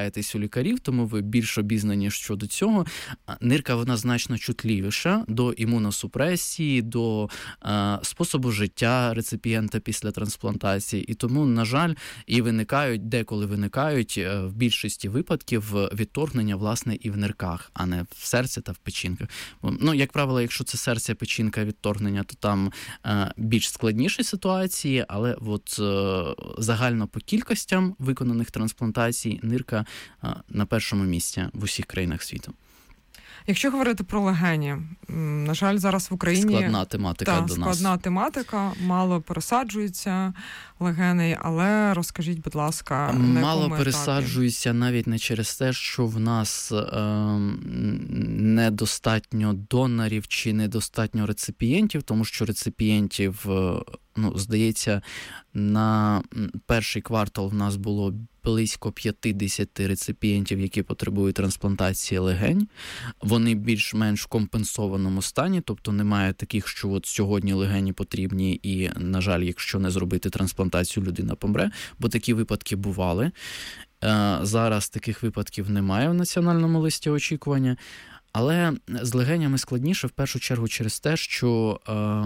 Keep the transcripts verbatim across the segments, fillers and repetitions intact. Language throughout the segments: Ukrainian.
питаєтесь у лікарів, тому ви більш обізнані щодо цього. Нирка, вона значно чутливіша до імуносупресії, до е, способу життя реципієнта після трансплантації. І тому, на жаль, і виникають, деколи виникають е, в більшості випадків відторгнення, власне, і в нирках, а не в серці та в печінках. Ну, як правило, якщо це серце, печінка, відторгнення, то там е, більш складніші ситуації, але от е, загально по кількостям виконаних трансплантацій нирка е, на першому місці в усіх країнах світу. Якщо говорити про легені, на жаль, зараз в Україні... Складна тематика та, до нас. Складна тематика, мало пересаджуються легени, але розкажіть, будь ласка, на мало якому пересаджуються етапі? навіть не через те, що в нас е, недостатньо донорів чи недостатньо реципієнтів, тому що реципієнтів, е, ну, здається, на перший квартал в нас було близько п'ятдесят реципієнтів, які потребують трансплантації легень. Вони більш-менш в компенсованому стані, тобто немає таких, що от сьогодні легені потрібні і, на жаль, якщо не зробити трансплантацію, людина помре, бо такі випадки бували. Зараз таких випадків немає в національному листі очікування, але з легенями складніше в першу чергу через те, що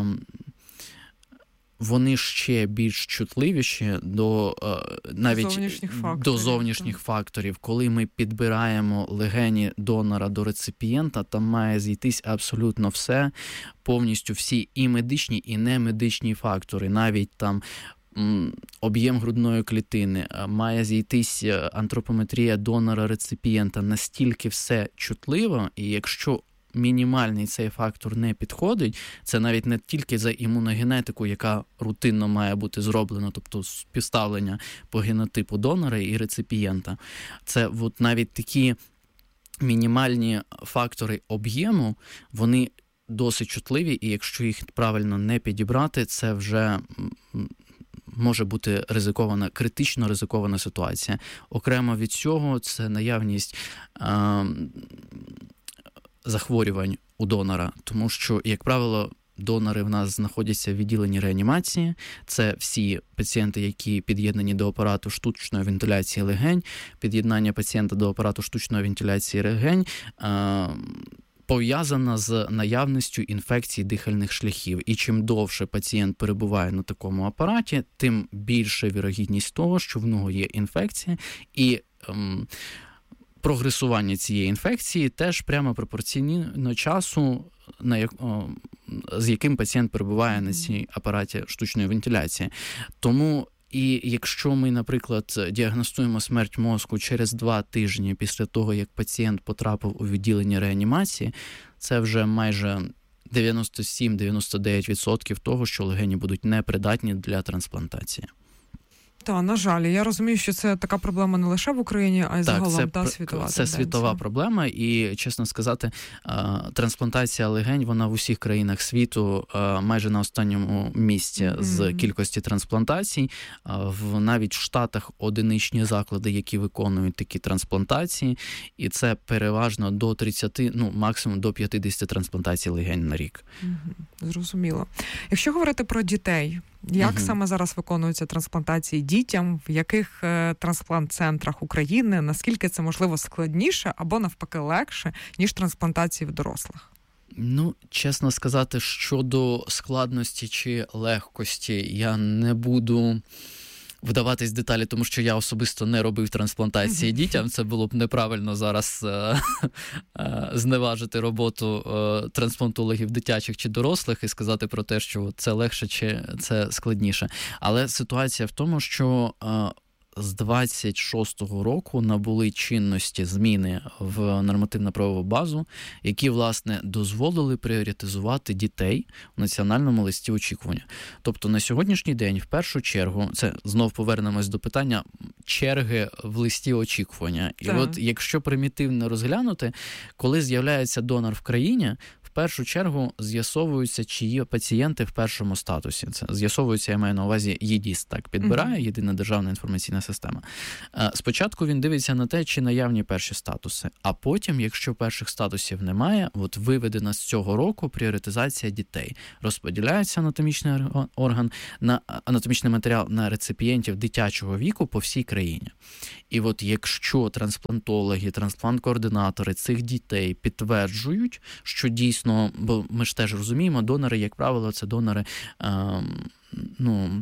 вони ще більш чутливіші до навіть зовнішніх факторів, до зовнішніх так. факторів. Коли ми підбираємо легені донора до реципієнта, там має зійтись абсолютно все, повністю всі і медичні, і немедичні фактори. Навіть там об'єм грудної клітини, має зійтись антропометрія донора-реципієнта. Настільки все чутливо, і якщо мінімальний цей фактор не підходить, це навіть не тільки за імуногенетику, яка рутинно має бути зроблена, тобто співставлення по генотипу донора і реципієнта. Це от навіть такі мінімальні фактори об'єму, вони досить чутливі, і якщо їх правильно не підібрати, це вже може бути ризикована, критично ризикована ситуація. Окремо від цього, це наявність е- захворювань у донора, тому що, як правило, донори в нас знаходяться в відділенні реанімації. Це всі пацієнти, які під'єднані до апарату штучної вентиляції легень. Під'єднання пацієнта до апарату штучної вентиляції легень е- пов'язана з наявністю інфекцій дихальних шляхів. І чим довше пацієнт перебуває на такому апараті, тим більша вірогідність того, що в нього є інфекція, і ем, прогресування цієї інфекції теж прямо пропорційно часу, на як, о, з яким пацієнт перебуває на цій апараті штучної вентиляції. Тому і якщо ми, наприклад, діагностуємо смерть мозку через два тижні після того, як пацієнт потрапив у відділення реанімації, це вже майже дев'яносто сім - дев'яносто дев'ять відсотків того, що легені будуть непридатні для трансплантації. Так, на жаль, я розумію, що це така проблема не лише в Україні, а й так, загалом це, та світова це тенденція. світова проблема, і, чесно сказати, трансплантація легень, вона в усіх країнах світу майже на останньому місці mm-hmm. з кількості трансплантацій. В навіть в Штатах одиничні заклади, які виконують такі трансплантації, і це переважно до тридцяти, ну, максимум до п'ятдесят трансплантацій легень на рік. Mm-hmm. Зрозуміло. Якщо говорити про дітей, як угу. саме зараз виконуються трансплантації дітям, в яких е, трансплант-центрах України, наскільки це, можливо, складніше або, навпаки, легше, ніж трансплантації в дорослих? Ну, чесно сказати, щодо складності чи легкості, я не буду вдаватись в деталі, тому що я особисто не робив трансплантації mm-hmm. дітям. Це було б неправильно зараз е- е- зневажити роботу е- трансплантологів дитячих чи дорослих і сказати про те, що це легше чи це складніше. Але ситуація в тому, що е- з двадцять шостого року набули чинності зміни в нормативно-правову базу, які, власне, дозволили пріоритезувати дітей у національному листі очікування. Тобто на сьогоднішній день, в першу чергу, це знов повернемось до питання черги в листі очікування. І так. от, якщо примітивно розглянути, коли з'являється донор в країні, в першу чергу з'ясовується, чи є пацієнти в першому статусі. Це з'ясовується, я маю на увазі, ЄДІС так підбирає, Єдина державна інформаційна система. Спочатку він дивиться на те, чи наявні перші статуси, а потім, якщо перших статусів немає, от виведена з цього року пріоритизація дітей. Розподіляється анатомічний орган, на анатомічний матеріал на реципієнтів дитячого віку по всій країні. І от якщо трансплантологи, трансплант-координатори цих дітей підтверджують, що дійсно, бо ми ж теж розуміємо, донори, як правило, це донори, е, ну,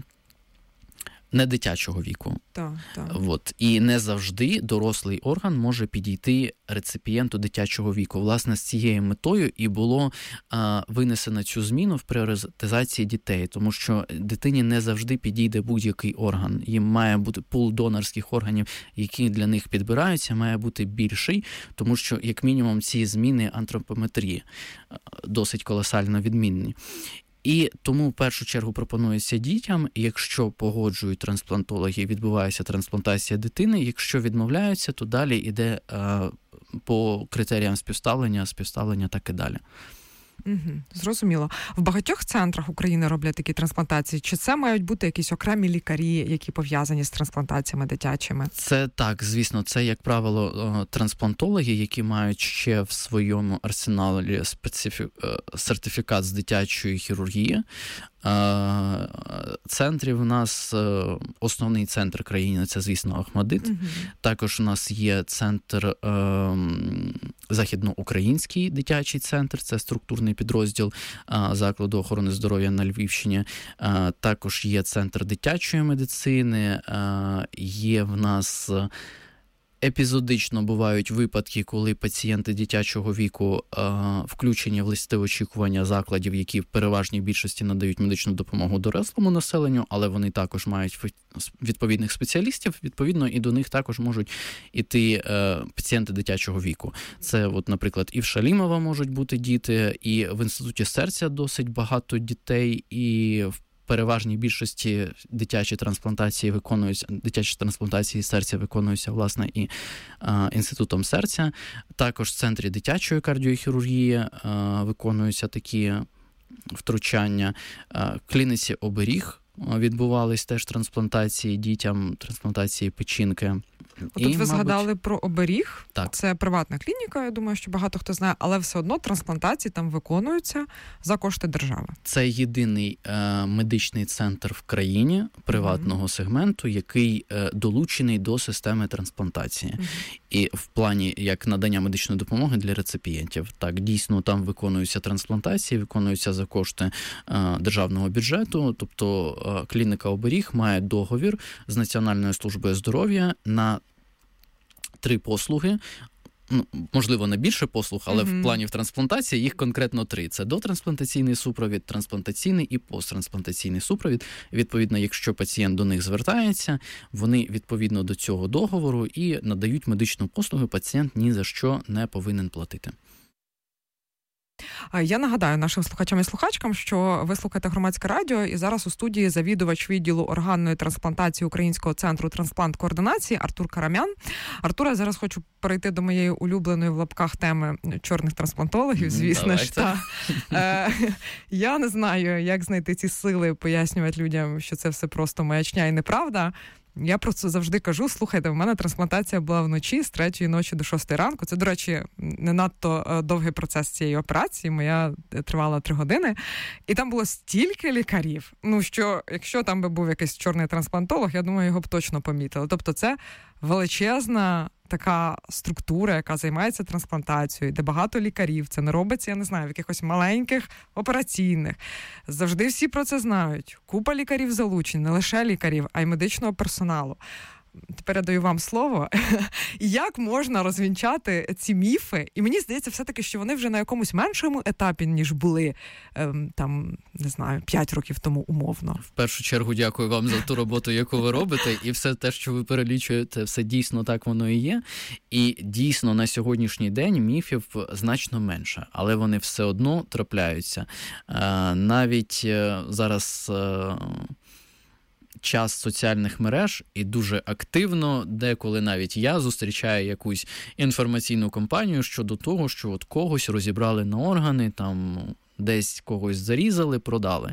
не дитячого віку. Так, так. От. І не завжди дорослий орган може підійти реципієнту дитячого віку. Власне, з цією метою і було а, винесено цю зміну в пріоритизації дітей, тому що дитині не завжди підійде будь-який орган. Їм має бути пул донорських органів, які для них підбираються, має бути більший, тому що, як мінімум, ці зміни антропометрії досить колосально відмінні. І тому в першу чергу пропонується дітям, якщо погоджують трансплантологи, відбувається трансплантація дитини, якщо відмовляються, то далі йде е, по критеріям співставлення, співставлення так і далі. Угу, зрозуміло. В багатьох центрах України роблять такі трансплантації. Чи це мають бути якісь окремі лікарі, які пов'язані з трансплантаціями дитячими? Це так, звісно, це, як правило, трансплантологи, які мають ще в своєму арсеналі специфі... сертифікат з дитячої хірургії. Центрів у нас, основний центр країни, це, звісно, Охмадит. Угу. Також у нас є центр, е, західноукраїнський дитячий центр, це структурний підрозділ е, закладу охорони здоров'я на Львівщині. Е, також є центр дитячої медицини, е, є в нас... Епізодично бувають випадки, коли пацієнти дитячого віку е, включені в листи очікування закладів, які в переважній більшості надають медичну допомогу дорослому населенню, але вони також мають відповідних спеціалістів, відповідно, і до них також можуть іти е, пацієнти дитячого віку. Це, от, наприклад, і в Шалімова можуть бути діти, і в Інституті серця досить багато дітей, і в переважній більшості дитячі трансплантації виконуються, дитячі трансплантації серця виконуються, власне, і а, Інститутом серця. Також в Центрі дитячої кардіохірургії а, виконуються такі втручання. А, в клініці «Оберіг» відбувались теж трансплантації дітям, трансплантації печінки. Тут ви мабуть... згадали про «Оберіг». Так. Це приватна клініка, я думаю, що багато хто знає, але все одно трансплантації там виконуються за кошти держави. Це єдиний е, медичний центр в країні приватного mm-hmm. сегменту, який е, долучений до системи трансплантації. Mm-hmm. І в плані як надання медичної допомоги для реципієнтів. Так, дійсно, там виконуються трансплантації, виконуються за кошти е, державного бюджету. Тобто е, клініка «Оберіг» має договір з Національною службою здоров'я на три послуги, ну, можливо, не більше послуг, але mm-hmm. в плані в трансплантації їх конкретно три. Це дотрансплантаційний супровід, трансплантаційний і посттрансплантаційний супровід. Відповідно, якщо пацієнт до них звертається, вони відповідно до цього договору і надають медичну послугу, пацієнт ні за що не повинен платити. Я нагадаю нашим слухачам і слухачкам, що ви слухаєте Громадське радіо, і зараз у студії завідувач відділу органної трансплантації Українського центру трансплант-координації Артур Карамян. Артур, я зараз хочу перейти до моєї улюбленої в лапках теми чорних трансплантологів, звісно ж. Та. Е, я не знаю, як знайти ці сили, пояснювати людям, що це все просто маячня і неправда. Я просто завжди кажу, слухайте, в мене трансплантація була вночі з третьої ночі до шостої ранку. Це, до речі, не надто довгий процес цієї операції. Моя тривала три години. І там було стільки лікарів, ну що, якщо там би був якийсь чорний трансплантолог, я думаю, його б точно помітили. Тобто це величезна така структура, яка займається трансплантацією, де багато лікарів. Це не робиться, я не знаю, в якихось маленьких операційних. Завжди всі про це знають. Купа лікарів залучені, не лише лікарів, а й медичного персоналу. Тепер я даю вам слово. Як можна розвінчати ці міфи? І мені здається все-таки, що вони вже на якомусь меншому етапі, ніж були, ем, там, не знаю, п'ять років тому умовно. В першу чергу дякую вам за ту роботу, яку ви робите. І все те, що ви перелічуєте, все дійсно так воно і є. І дійсно на сьогоднішній день міфів значно менше. Але вони все одно трапляються. Навіть зараз... час соціальних мереж і дуже активно, деколи навіть я зустрічаю якусь інформаційну кампанію щодо того, що от когось розібрали на органи, там десь когось зарізали, продали.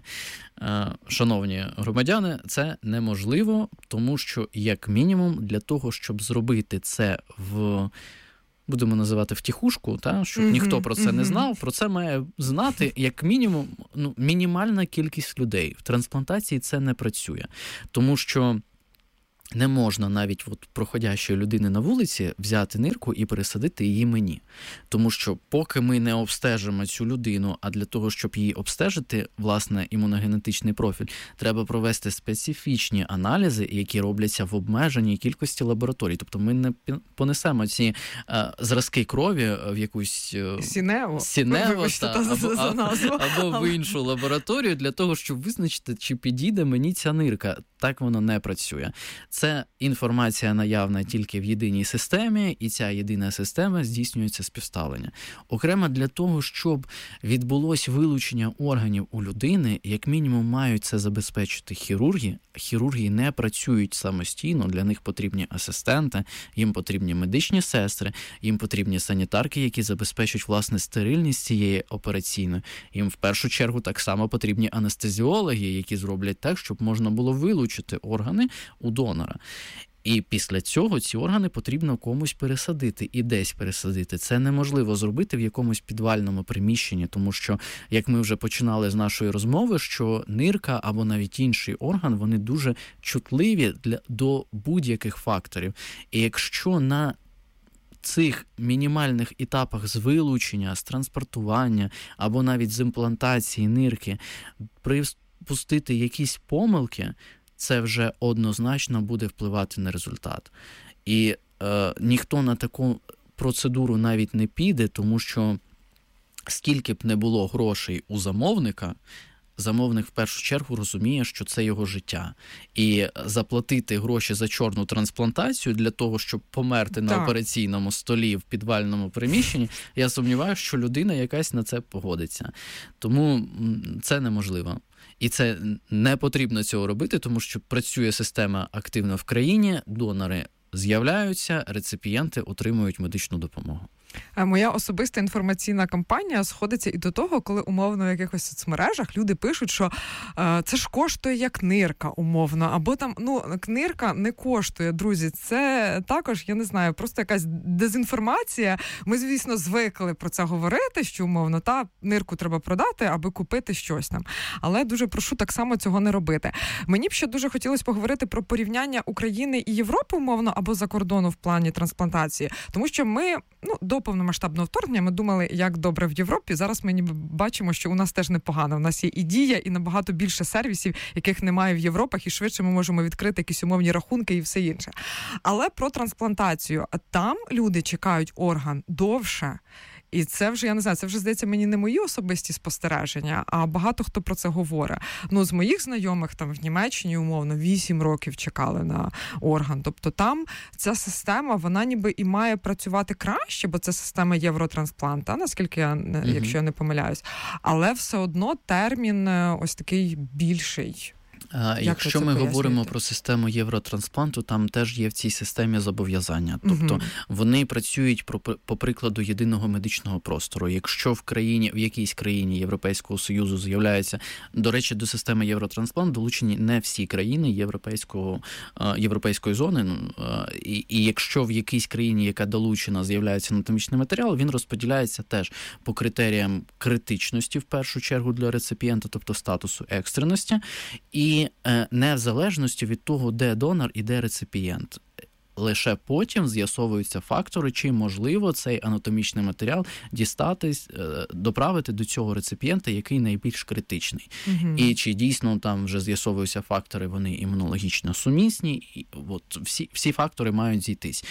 Шановні громадяни, це неможливо, тому що, як мінімум, для того, щоб зробити це в, будемо називати, втіхушку, та, щоб mm-hmm, ніхто про це mm-hmm. не знав, про це має знати, як мінімум, ну, мінімальна кількість людей. В трансплантації це не працює, тому що не можна навіть от проходящої людини на вулиці взяти нирку і пересадити її мені. Тому що поки ми не обстежимо цю людину, а для того, щоб її обстежити, власне, імуногенетичний профіль, треба провести специфічні аналізи, які робляться в обмеженій кількості лабораторій. Тобто ми не понесемо ці а, зразки крові в якусь Сінево, Сінево та, або, або, або в іншу лабораторію для того, щоб визначити, чи підійде мені ця нирка. Так воно не працює. Це інформація наявна тільки в єдиній системі, і ця єдина система здійснюється співставлення. Окремо для того, щоб відбулось вилучення органів у людини, як мінімум мають це забезпечити хірурги. Хірурги не працюють самостійно, для них потрібні асистенти, їм потрібні медичні сестри, їм потрібні санітарки, які забезпечують, власне, стерильність цієї операційної. Їм в першу чергу так само потрібні анестезіологи, які зроблять так, щоб можна було вилучити органи у донора. І після цього ці органи потрібно комусь пересадити і десь пересадити. Це неможливо зробити в якомусь підвальному приміщенні, тому що, як ми вже починали з нашої розмови, що нирка або навіть інший орган, вони дуже чутливі для, до будь-яких факторів. І якщо на цих мінімальних етапах з вилучення, з транспортування або навіть з імплантації нирки припустити якісь помилки, це вже однозначно буде впливати на результат. І е, ніхто на таку процедуру навіть не піде, тому що скільки б не було грошей у замовника, замовник в першу чергу розуміє, що це його життя. І заплатити гроші за чорну трансплантацію для того, щоб померти так. на операційному столі в підвальному приміщенні, я сумніваюся, що людина якась на це погодиться. Тому це неможливо. І це не потрібно цього робити, тому що працює система активно в країні, донори з'являються, реципієнти отримують медичну допомогу. Моя особиста інформаційна кампанія сходиться і до того, коли умовно в якихось соцмережах люди пишуть, що е, це ж коштує як нирка, умовно, або там, ну, нирка не коштує, друзі. Це також, я не знаю, просто якась дезінформація. Ми, звісно, звикли про це говорити, що, умовно, та нирку треба продати, аби купити щось там. Але дуже прошу так само цього не робити. Мені б ще дуже хотілося поговорити про порівняння України і Європи, умовно, або за кордону в плані трансплантації. Тому що ми, ну, до повномасштабного вторгнення ми думали, як добре в Європі. Зараз ми ніби бачимо, що у нас теж непогано. У нас є і Дія, і набагато більше сервісів, яких немає в Європах, і швидше ми можемо відкрити якісь умовні рахунки і все інше. Але про трансплантацію. Там люди чекають орган довше. І це вже, я не знаю, це вже, здається, мені не мої особисті спостереження, а багато хто про це говорить. Ну, з моїх знайомих, там, в Німеччині, умовно, вісім років чекали на орган. Тобто там ця система, вона ніби і має працювати краще, бо це система євротранспланта, наскільки я, mm-hmm. якщо я не помиляюсь. Але все одно термін ось такий більший. А, якщо ми пояснюєте? Говоримо про систему євротранспланту, там теж є в цій системі зобов'язання. Тобто угу. вони працюють про, по прикладу єдиного медичного простору. Якщо в країні, в якійсь країні Європейського Союзу з'являється, до речі, до системи євротранспланту долучені не всі країни європейського, європейської зони, і, і якщо в якійсь країні, яка долучена, з'являється анатомічний матеріал, він розподіляється теж по критеріям критичності, в першу чергу, для реципієнта, тобто статусу екстреності, і не в залежності від того, де донор і де реципієнт. Лише потім з'ясовуються фактори, чи можливо цей анатомічний матеріал дістатись, доправити до цього реципієнта, який найбільш критичний. Угу. І чи дійсно там вже з'ясовуються фактори, вони імунологічно сумісні. І от всі, всі фактори мають зійтись.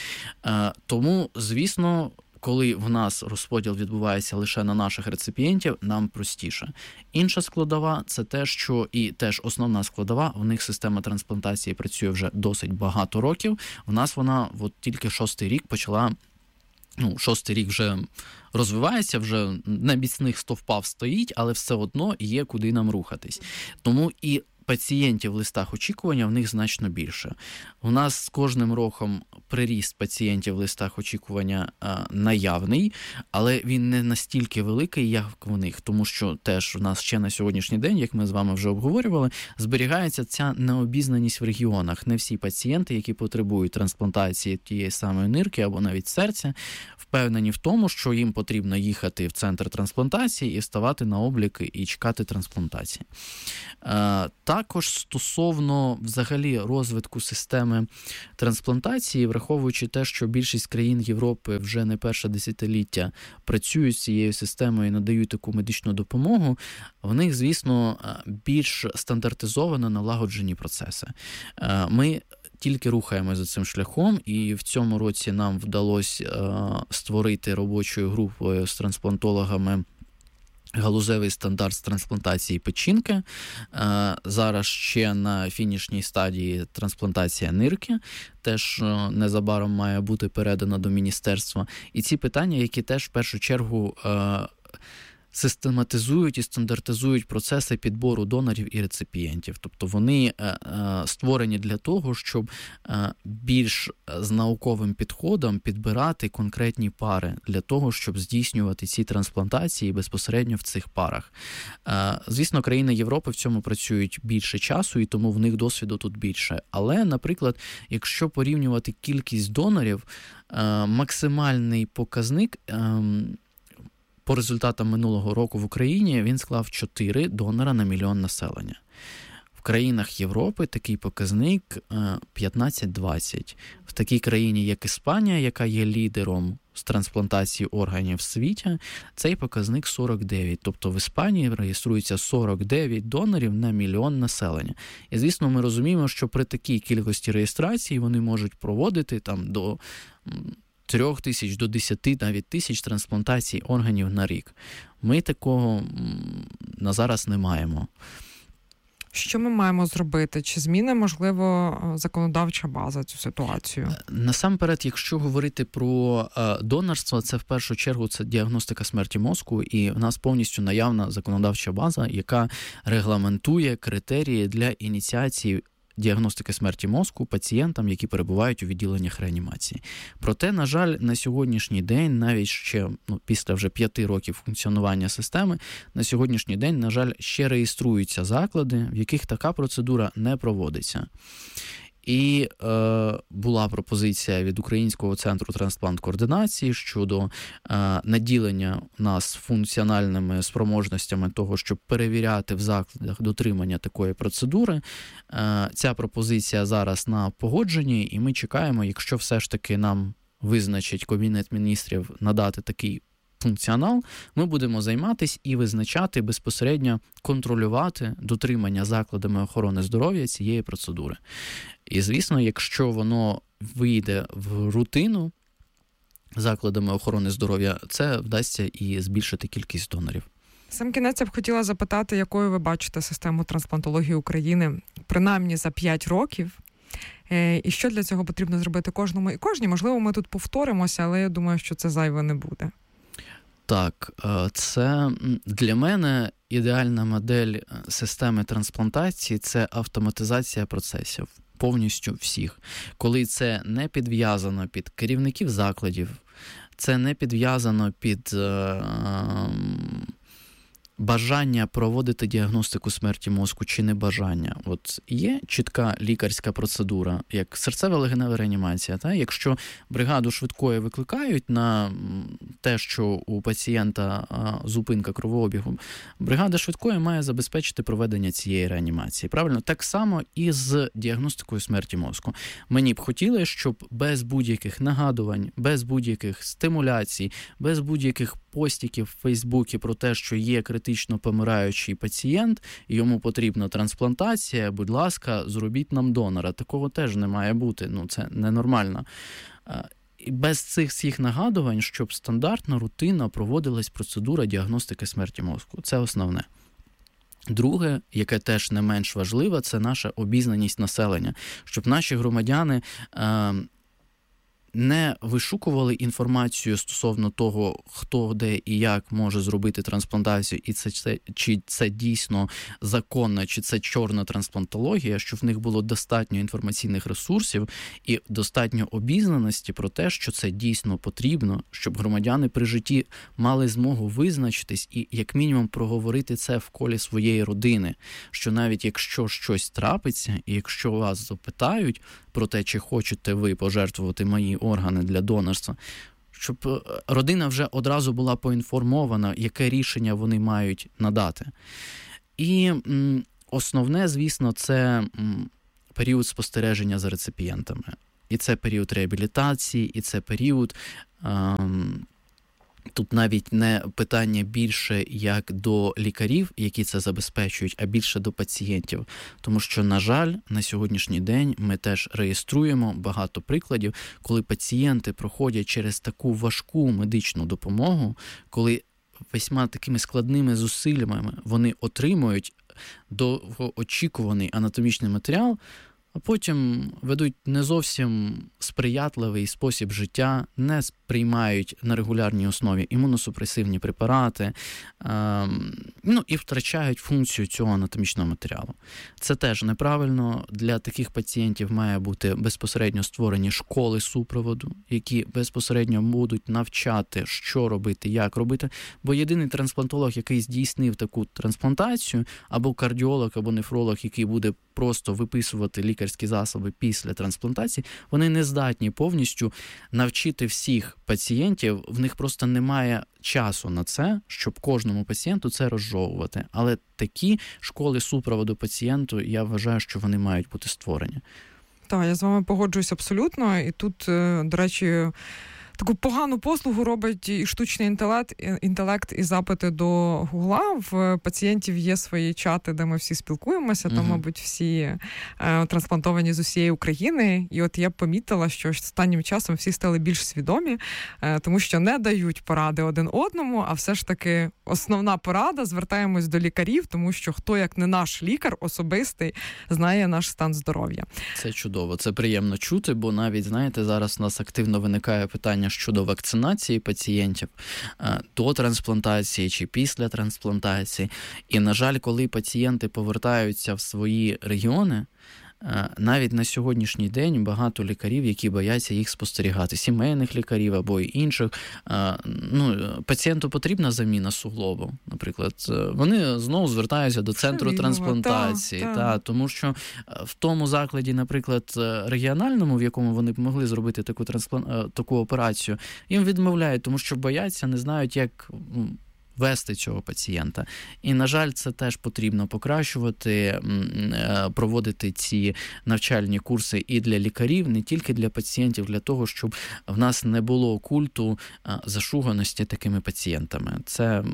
Тому, звісно, коли в нас розподіл відбувається лише на наших реципієнтів, нам простіше. Інша складова – це те, що і теж основна складова, в них система трансплантації працює вже досить багато років. В нас вона от тільки шостий рік почала, ну, шостий рік вже розвивається, вже на міцних стовпах стоїть, але все одно є куди нам рухатись. Тому і пацієнтів в листах очікування в них значно більше. У нас з кожним роком приріст пацієнтів в листах очікування а, наявний, але він не настільки великий, як в них, тому що теж у нас ще на сьогоднішній день, як ми з вами вже обговорювали, зберігається ця необізнаність в регіонах. Не всі пацієнти, які потребують трансплантації тієї самої нирки або навіть серця, впевнені в тому, що їм потрібно їхати в центр трансплантації і ставати на облік і чекати трансплантації. А, також стосовно взагалі розвитку системи трансплантації, враховуючи те, що більшість країн Європи вже не перше десятиліття працюють з цією системою і надають таку медичну допомогу, в них, звісно, більш стандартизовано налагоджені процеси. Ми тільки рухаємося за цим шляхом, і в цьому році нам вдалося створити робочою групою з трансплантологами галузевий стандарт з трансплантації печінки. Зараз ще на фінішній стадії трансплантація нирки, теж незабаром має бути передана до міністерства. І ці питання, які теж в першу чергу систематизують і стандартизують процеси підбору донорів і реципієнтів. Тобто вони е, е, створені для того, щоб е, більш з науковим підходом підбирати конкретні пари для того, щоб здійснювати ці трансплантації безпосередньо в цих парах. Е, звісно, країни Європи в цьому працюють більше часу, і тому в них досвіду тут більше. Але, наприклад, якщо порівнювати кількість донорів, е, максимальний показник е, по результатам минулого року в Україні він склав чотири донора на мільйон населення. В країнах Європи такий показник п'ятнадцять-двадцять. В такій країні, як Іспанія, яка є лідером з трансплантації органів в світі, цей показник сорок дев'ять. Тобто в Іспанії реєструється сорок дев'ять донорів на мільйон населення. І, звісно, ми розуміємо, що при такій кількості реєстрацій вони можуть проводити там до трьох тисяч до десяти навіть тисяч трансплантацій органів на рік. Ми такого на зараз не маємо. Що ми маємо зробити? Чи зміни, можливо, законодавча база цю ситуацію? Насамперед, якщо говорити про донорство, це в першу чергу це діагностика смерті мозку, і в нас повністю наявна законодавча база, яка регламентує критерії для ініціації діагностики смерті мозку пацієнтам, які перебувають у відділеннях реанімації. Проте, на жаль, на сьогоднішній день, навіть ще ну, після вже п'яти років функціонування системи, на сьогоднішній день, на жаль, ще реєструються заклади, в яких така процедура не проводиться. І е, була пропозиція від Українського центру трансплант-координації щодо е, наділення нас функціональними спроможностями того, щоб перевіряти в закладах дотримання такої процедури. Е, ця пропозиція зараз на погодженні, і ми чекаємо, якщо все ж таки нам визначить Кабінет міністрів надати такий функціонал, ми будемо займатися і визначати, безпосередньо контролювати дотримання закладами охорони здоров'я цієї процедури. І, звісно, якщо воно вийде в рутину закладами охорони здоров'я, це вдасться і збільшити кількість донорів. Сам кінець я б хотіла запитати, якою ви бачите систему трансплантології України, принаймні за п'ять років, і що для цього потрібно зробити кожному і кожній. Можливо, ми тут повторимося, але я думаю, що це зайве не буде. Так, це для мене ідеальна модель системи трансплантації – це автоматизація процесів, повністю всіх. Коли це не підв'язано під керівників закладів, це не підв'язано під е, бажання проводити діагностику смерті мозку чи не бажання. От є чітка лікарська процедура, як серцево-легенева реанімація. Та? Якщо бригаду швидкої викликають на те, що у пацієнта а, зупинка кровообігу, бригада швидкої має забезпечити проведення цієї реанімації. Правильно? Так само і з діагностикою смерті мозку. Мені б хотілося, щоб без будь-яких нагадувань, без будь-яких стимуляцій, без будь-яких постіків в Фейсбуці про те, що є критично помираючий пацієнт, йому потрібна трансплантація, будь ласка, зробіть нам донора. Такого теж не має бути, ну це ненормально. І без цих всіх нагадувань, щоб стандартно, рутинно проводилась процедура діагностики смерті мозку. Це основне. Друге, яке теж не менш важливе, це наша обізнаність населення. Щоб наші громадяни е- не вишукували інформацію стосовно того, хто, де і як може зробити трансплантацію, і це, це чи це дійсно законна, чи це чорна трансплантологія, що в них було достатньо інформаційних ресурсів і достатньо обізнаності про те, що це дійсно потрібно, щоб громадяни при житті мали змогу визначитись і, як мінімум, проговорити це в колі своєї родини, що навіть якщо щось трапиться, і якщо вас запитають про те, чи хочете ви пожертвувати мої органи для донорства, щоб родина вже одразу була поінформована, яке рішення вони мають надати. І м, основне, звісно, це м, період спостереження за реципієнтами. І це період реабілітації, і це період... Ем, Тут навіть не питання більше як до лікарів, які це забезпечують, а більше до пацієнтів. Тому що, на жаль, на сьогоднішній день ми теж реєструємо багато прикладів, коли пацієнти проходять через таку важку медичну допомогу, коли весьма такими складними зусиллями вони отримують довгоочікуваний анатомічний матеріал, а потім ведуть не зовсім сприятливий спосіб життя, не сприймають на регулярній основі імуносупресивні препарати, е, ну і втрачають функцію цього анатомічного матеріалу. Це теж неправильно. Для таких пацієнтів має бути безпосередньо створені школи супроводу, які безпосередньо будуть навчати, що робити, як робити, бо єдиний трансплантолог, який здійснив таку трансплантацію, або кардіолог, або нефролог, який буде просто виписувати лікарські засоби після трансплантації, вони не здатні повністю навчити всіх пацієнтів, в них просто немає часу на це, щоб кожному пацієнту це розжовувати. Але такі школи супроводу пацієнту, я вважаю, що вони мають бути створені. Так, я з вами погоджуюсь абсолютно. І тут, до речі, таку погану послугу робить і штучний інтелект, інтелект і запити до Гугла. В пацієнтів є свої чати, де ми всі спілкуємося, там, uh-huh. мабуть, всі е, трансплантовані з усієї України. І от я помітила, що останнім часом всі стали більш свідомі, е, тому що не дають поради один одному, а все ж таки основна порада, звертаємось до лікарів, тому що хто, як не наш лікар особистий, знає наш стан здоров'я. Це чудово, це приємно чути, бо навіть, знаєте, зараз у нас активно виникає питання щодо вакцинації пацієнтів до трансплантації чи після трансплантації. І, на жаль, коли пацієнти повертаються в свої регіони, навіть на сьогоднішній день багато лікарів, які бояться їх спостерігати, сімейних лікарів або й інших. Ну, пацієнту потрібна заміна суглобу, наприклад. Вони знову звертаються до центру Шевілова, трансплантації. Та, та. Та, тому що в тому закладі, наприклад, регіональному, в якому вони б могли зробити таку, трансплан... таку операцію, їм відмовляють, тому що бояться, не знають, як вести цього пацієнта. І, на жаль, це теж потрібно покращувати, проводити ці навчальні курси і для лікарів, не тільки для пацієнтів, для того, щоб в нас не було культу зашуганості такими пацієнтами. Це...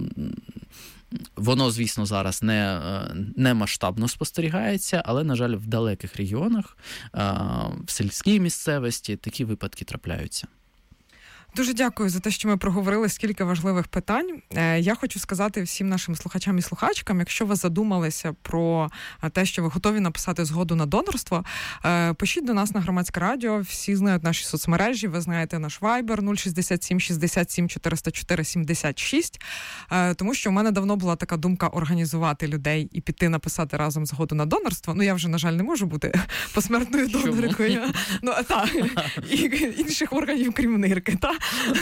Воно, звісно, зараз не, не масштабно спостерігається, але, на жаль, в далеких регіонах, в сільській місцевості такі випадки трапляються. Дуже дякую за те, що ми проговорили скільки важливих питань. Я хочу сказати всім нашим слухачам і слухачкам, якщо ви задумалися про те, що ви готові написати згоду на донорство, пишіть до нас на Громадське радіо, всі знають наші соцмережі, ви знаєте наш Viber нуль шістдесят сім шістдесят сім чотириста чотири сімдесят шість, тому що в мене давно була така думка організувати людей і піти написати разом згоду на донорство. Ну, я вже, на жаль, не можу бути посмертною доноркою. Ну, так, і інших органів, крім нирки, так.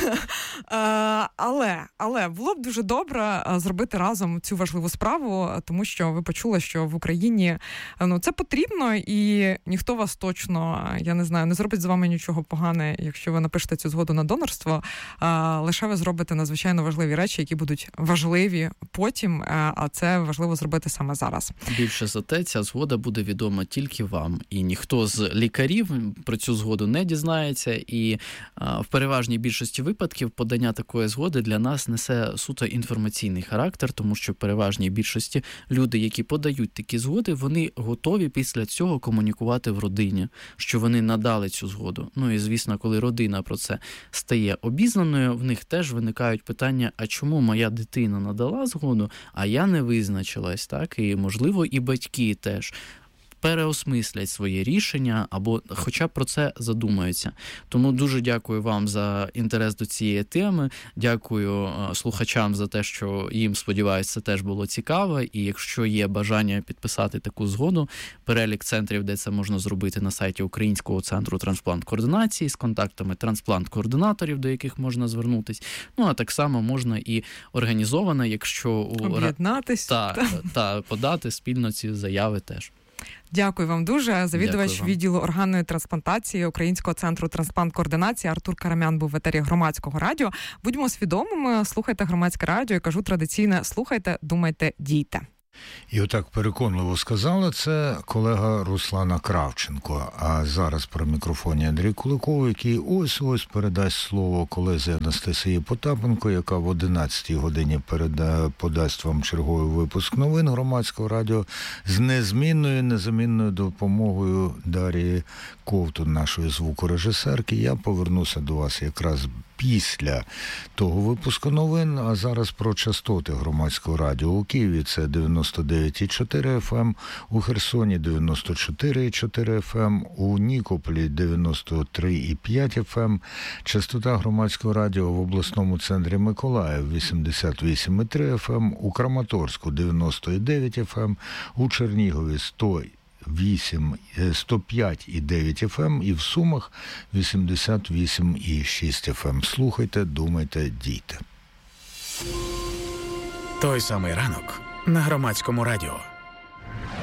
Але, але було б дуже добре зробити разом цю важливу справу, тому що ви почули, що в Україні ну, це потрібно, і ніхто вас точно, я не знаю, не зробить з вами нічого погане, якщо ви напишете цю згоду на донорство, лише ви зробите надзвичайно важливі речі, які будуть важливі потім, а це важливо зробити саме зараз. Більше за те, ця згода буде відома тільки вам, і ніхто з лікарів про цю згоду не дізнається, і в переважній більшості випадків подання такої згоди для нас несе суто інформаційний характер, тому що в переважній більшості люди, які подають такі згоди, вони готові після цього комунікувати в родині, що вони надали цю згоду. Ну і, звісно, коли родина про це стає обізнаною, в них теж виникають питання, а чому моя дитина надала згоду, а я не визначилась, так? І, можливо, і батьки теж переосмислять своє рішення або хоча б про це задумаються. Тому дуже дякую вам за інтерес до цієї теми. Дякую слухачам за те, що їм, сподіваюся, це теж було цікаво. І якщо є бажання підписати таку згоду, перелік центрів, де це можна зробити, на сайті Українського центру трансплант-координації з контактами трансплант-координаторів, до яких можна звернутися. Ну, а так само можна і організовано, якщо... Об'єднатись. Та, та. та подати спільно ці заяви теж. Дякую вам дуже. Завідувач Дякую вам. відділу органної трансплантації Українського центру трансплант-координації Артур Карамян був в етері Громадського радіо. Будьмо свідомими, слухайте Громадське радіо. Я кажу традиційно, слухайте, думайте, дійте. І отак переконливо сказала це колега Руслана Кравченко. А зараз при мікрофоні Андрій Куликов, який ось-ось передасть слово колезі Анастасії Потапенко, яка в одинадцятій годині переда... подасть вам черговий випуск новин Громадського радіо з незмінною, незамінною допомогою Дарії Ковтун, нашої звукорежисерки. Я повернуся до вас якраз після того випуску новин, а зараз про частоти Громадського радіо. У Києві це дев'яносто дев'ять і чотири еф ем, у Херсоні дев'яносто чотири і чотири еф ем, у Нікополі дев'яносто три і п'ять еф ем, частота Громадського радіо в обласному центрі Миколаїв вісімдесят вісім і три еф ем, у Краматорську дев'яносто дев'ять еф ем, у Чернігові сто вісім, сто п'ять і дев'ять еф ем і в Сумах вісімдесят вісім і шість еф ем. Слухайте, думайте, дійте. Той самий ранок на Громадському радіо.